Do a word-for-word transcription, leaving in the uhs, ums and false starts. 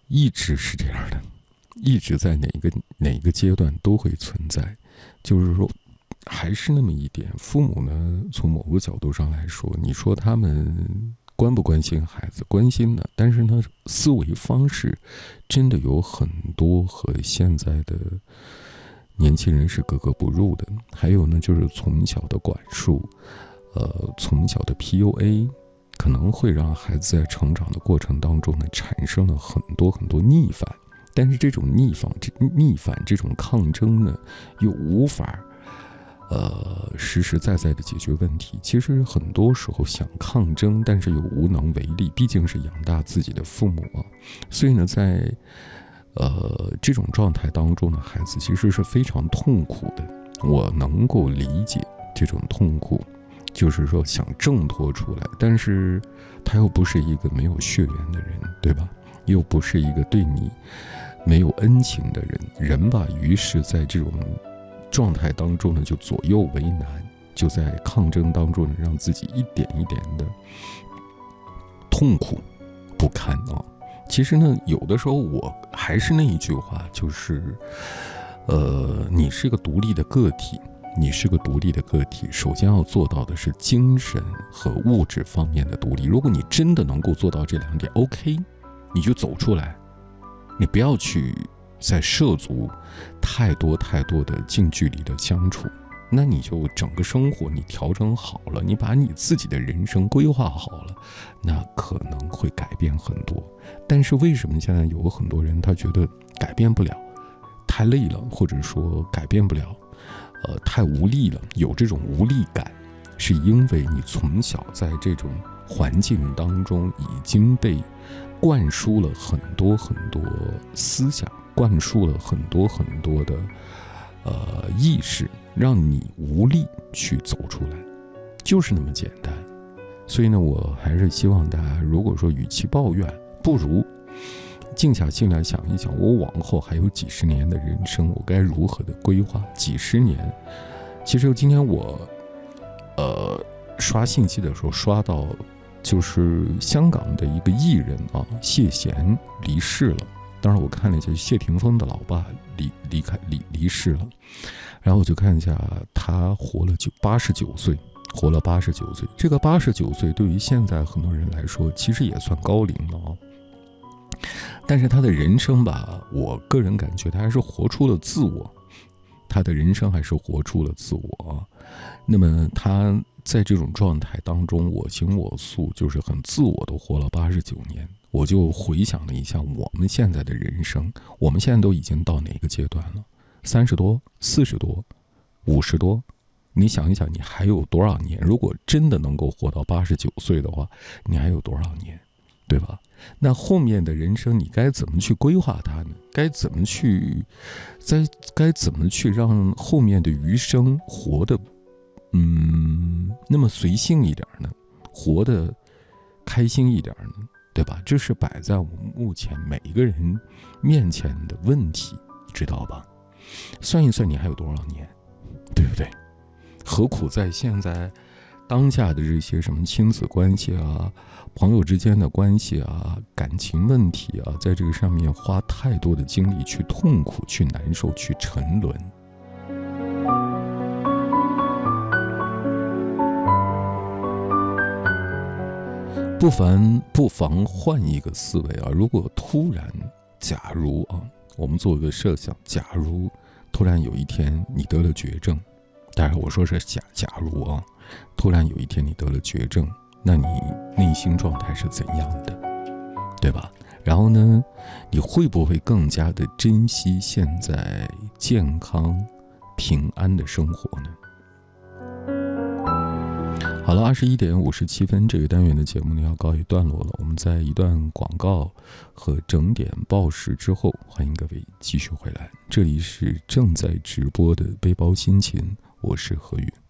一直是这样的，一直在哪个哪个阶段都会存在。就是说，还是那么一点，父母呢，从某个角度上来说，你说他们关不关心孩子？关心的，但是呢，思维方式真的有很多和现在的年轻人是格格不入的。还有呢，就是从小的管束，呃，从小的 P U A， 可能会让孩子在成长的过程当中呢，产生了很多很多逆反。但是这种逆反，这逆反这种抗争呢，又无法呃，实实在在的解决问题。其实很多时候想抗争，但是又无能为力，毕竟是养大自己的父母啊。所以呢，在呃这种状态当中呢，孩子其实是非常痛苦的。我能够理解这种痛苦，就是说想挣脱出来，但是他又不是一个没有血缘的人，对吧？又不是一个对你没有恩情的人，人吧，于是在这种状态当中呢，就左右为难，就在抗争当中呢，让自己一点一点的痛苦不堪啊。其实呢，有的时候我还是那一句话，就是呃，你是个独立的个体，你是个独立的个体，首先要做到的是精神和物质方面的独立。如果你真的能够做到这两点 OK， 你就走出来，你不要去再涉足太多太多的近距离的相处，那你就整个生活你调整好了，你把你自己的人生规划好了，那可能会改变很多。但是为什么现在有很多人他觉得改变不了，太累了，或者说改变不了，呃，太无力了，有这种无力感，是因为你从小在这种环境当中已经被灌输了很多很多思想，灌输了很多很多的呃意识，让你无力去走出来，就是那么简单。所以呢，我还是希望大家，如果说与其抱怨，不如静下心来想一想，我往后还有几十年的人生，我该如何的规划？几十年，其实今天我呃刷信息的时候刷到，就是香港的一个艺人啊，谢贤离世了。当然我看了一下谢霆锋的老爸离离开离离世了，然后我就看一下他活了就八十九岁，活了八十九岁。这个八十九岁对于现在很多人来说，其实也算高龄了啊。但是他的人生吧，我个人感觉他还是活出了自我，他的人生还是活出了自我啊。那么他在这种状态当中，我行我素，就是很自我的活了八十九年。我就回想了一下我们现在的人生，我们现在都已经到哪个阶段了？三十多、四十多、五十多，你想一想，你还有多少年？如果真的能够活到八十九岁的话，你还有多少年，对吧？那后面的人生你该怎么去规划它呢？该怎么去，在该怎么去让后面的余生活得，嗯，那么随性一点呢？活得开心一点呢？对吧？这是摆在我们目前每一个人面前的问题，知道吧？算一算你还有多少年，对不对？何苦在现在当下的这些什么亲子关系啊、朋友之间的关系啊、感情问题啊，在这个上面花太多的精力去痛苦、去难受、去沉沦。不妨不妨换一个思维啊！如果突然，假如啊，我们做一个设想，假如突然有一天你得了绝症，当然我说是假假如啊，突然有一天你得了绝症，那你内心状态是怎样的，对吧？然后呢，你会不会更加的珍惜现在健康、平安的生活呢？好了，二十一点五十七分，这个单元的节目呢要告一段落了。我们在一段广告和整点报时之后，欢迎各位继续回来。这里是正在直播的背包心情，我是何宇。